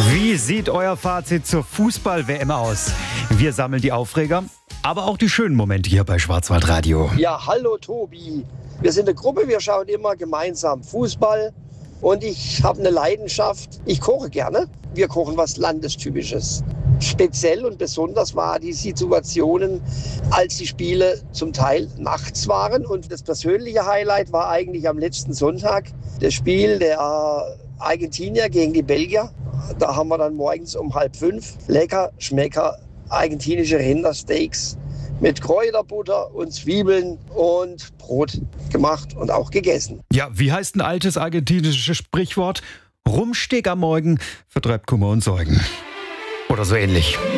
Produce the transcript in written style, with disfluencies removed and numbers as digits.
Wie sieht euer Fazit zur Fußball-WM aus? Wir sammeln die Aufreger, aber auch die schönen Momente hier bei Schwarzwaldradio. Ja, hallo Tobi. Wir sind eine Gruppe, wir schauen immer gemeinsam Fußball und ich habe eine Leidenschaft. Ich koche gerne. Wir kochen was Landestypisches. Speziell und besonders war die Situationen, als die Spiele zum Teil nachts waren. Und das persönliche Highlight war eigentlich am letzten Sonntag das Spiel der Argentinier gegen die Belgier. Da haben wir dann morgens um 4:30 lecker, schmecker argentinische Rindersteaks mit Kräuterbutter und Zwiebeln und Brot gemacht und auch gegessen. Ja, wie heißt ein altes argentinisches Sprichwort? Rumsteg am Morgen vertreibt Kummer und Sorgen. Oder so ähnlich.